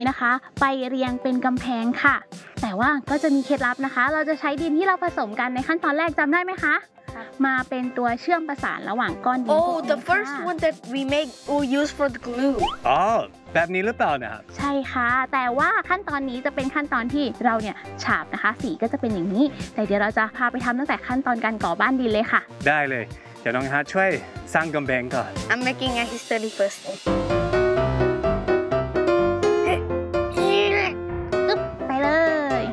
นะคะไปเรียงเป็นกำแพงค่ะแต่ว่าก็จะมีเคล็ดลับนะคะเราจะใช้ดินที่เราผสมกันในขั้นตอนแรกจำได้ไหมคะมาเป็นตัวเชื่อมประสานระหว่างก้อนดิน Oh the first one that we use for the glue อ๋อแบบนี้หรือเปล่านะครับใช่ค่ะแต่ว่าขั้นตอนนี้จะเป็นขั้นตอนที่เราเนี่ยฉาบนะคะสีก็จะเป็นอย่างนี้แต่เดี๋ยวเราจะพาไปทำตั้งแต่ขั้นตอนการก่อบ้านดินเลยค่ะได้เลยเดี๋ยวน้องฮาร์ทช่วยสร้างกำแพงก่อน I'm making a history first ไปเลย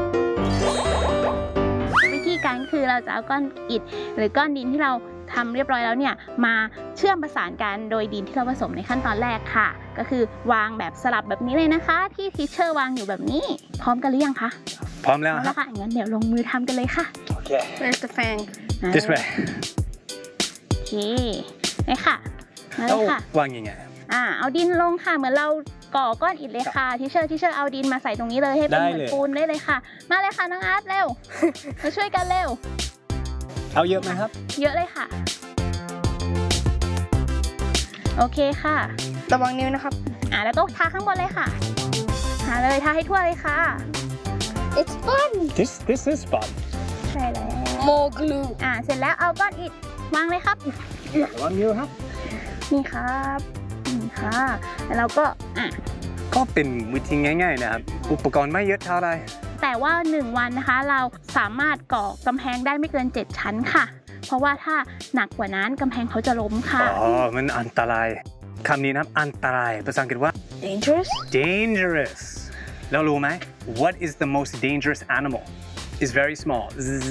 วิธีการคือเราจะเอาก้อนอิฐหรือก้อนดินที่เราทำเรียบร้อยแล้วเนี่ยมาเชื่อมประสานกันโดยดินที่เราผสมในขั้นตอนแรกค่ะก็คือวางแบบสลับแบบนี้เลยนะคะที่ทีเชอร์วางอยู่แบบนี้พร้อมกันหรือยังคะพร้อมแล้วค่ะงั้นเดี๋ยวลงมือทำกันเลยค่ะโอเค Where's the fan This way โอเคเลยค่ะมาเลยค่ะวางยังไงเอาดินลงค่ะเหมือนเราก่อก้อนอิฐเลยค่ะทีเชอร์เอาดินมาใส่ตรงนี้เลยให้เป็นเหมือนปูนได้เลยค่ะมาเลยค่ะน้องอาร์ตเร็วมาช่วยกันเร็วเอาเยอะไหมครับเยอะเลยค่ะโอเคค่ะระวังนิ้วนะครับแล้วก็ทาข้างบนเลยค่ะทาเลยทาให้ทั่วเลยค่ะ It's fun This is fun ใช่แล้ว More glue เสร็จแล้วเอาก้อนอิฐวางเลยครับระวังนิ้วครับนี่ครับนี่ค่ะแล้วเราก็ก็เป็นวิธีง่ายๆนะครับอุปกรณ์ไม่เยอะเท่าไรแต่ว่า1วันนะคะเราสามารถก่อกำแพงได้ไม่เกิน7ชั้นค่ะเพราะว่าถ้าหนักกว่านั้นกำแพงเขาจะล้มค่ะมันอันตรายคำนี้นะครับอันตรายภาษาอังกฤษว่า dangerous แล้วรู้ไหม What is the most dangerous animal It's very small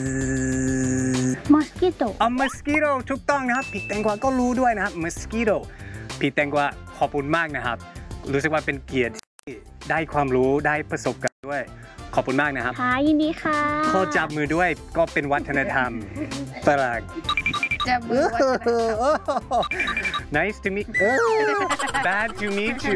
mosquito mosquito ถูกต้องนะครับพี่แตงกวาก็รู้ด้วยนะครับ mosquito พี่แตงกวาขอบคุณมากนะครับรู้สึกว่าเป็นเกียรติที่ได้ความรู้ได้ประสบการณ์ด้วยขอบคุณมากนะครับค่ะยินดีค่ะขอจับมือด้วยก็เป็นวัฒนธรรมฝรั่งจับมือวัฒนธรรม Nice to meet Bad to meet you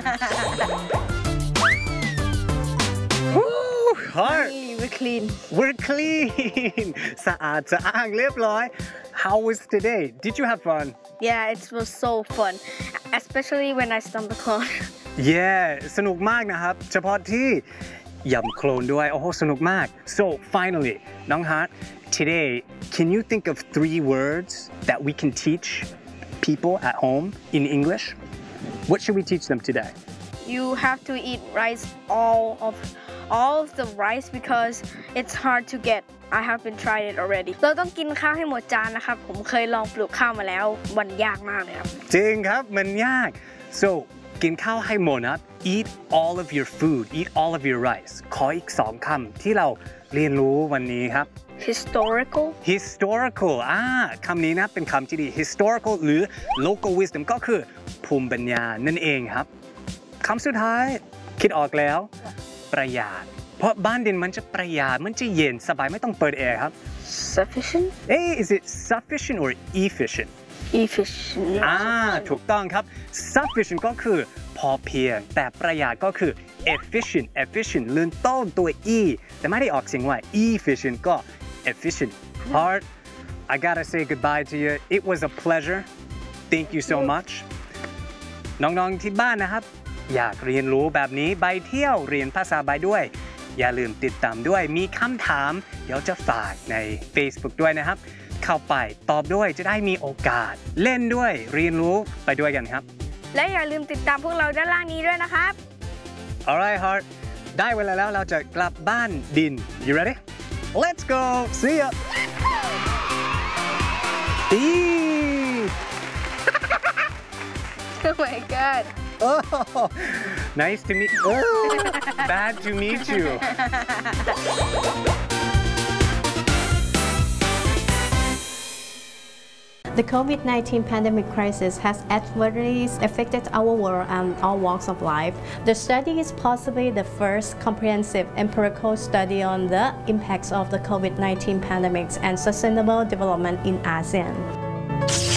Heart We're clean สะอาดสะอ้างเรียบร้อย How was today Did you have fun Yeah it was so fun especially when I stumbled on Yeah สนุกมากนะครับเฉพาะที่ย่ำโคลนด้วยโอ้โหสนุกมาก So finally น้องฮาร์ท Today can you think of 3 words that we can teach people at home in English What should we teach them today You have to eat rice all of the rice because it's hard to get I haven't tried it already เราต้องกินข้าวให้หมดจานนะครับผมเคยลองปลูกข้าวมาแล้วมันยากมากเลยครับจริงครับมันยาก So กินข้าวให้หมดนะ Eat all of your food Eat all of your rice ขออีก2 คำที่เราเรียนรู้วันนี้ครับ Historical คำนี้นะเป็นคำที่ดี Historical หรือ Local Wisdom ก็คือภูมิปัญญานั่นเองครับคำสุดท้ายคิดออกแล้วประหยัดเพราะบ้านดินมันจะประหยัดมันจะเย็นสบายไม่ต้องเปิดแอร์ครับ Sufficient Is it sufficient or efficient Efficient ถูกต้องครับ sufficient ก็คือพอเพียงแต่ประหยัดก็คือ efficient เลื่อนต้นตัว e แต่ไม่ได้ออกเสียงว่า efficient ก็ efficient Heart I gotta say goodbye to you It was a pleasure Thank you so much น้องๆที่บ้านนะครับอยากเรียนรู้แบบนี้ไปเที่ยวเรียนภาษาใบด้วยอย่าลืมติดตามด้วยมีคำถามเดี๋ยวจะฝากใน Facebook ด้วยนะครับเข้าไปตอบด้วยจะได้มีโอกาสเล่นด้วยเรียนรู้ไปด้วยกันครับและอย่าลืมติดตามพวกเราด้านล่างนี้ด้วยนะครับ Alright Heart ได้เวลาแล้วเราจะกลับบ้านดิน You ready? Let's go See ya Oh my god Oh, nice to meet Bad to meet you The COVID-19 pandemic crisis has adversely affected our world and all walks of life. The study is possibly the first comprehensive empirical study on the impacts of the COVID-19 pandemic and sustainable development in ASEAN.